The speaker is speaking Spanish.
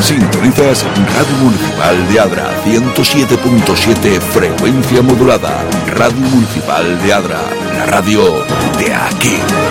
Sintonizas Radio Municipal de Adra, 107.7 frecuencia modulada. Radio Municipal de Adra, la radio de aquí.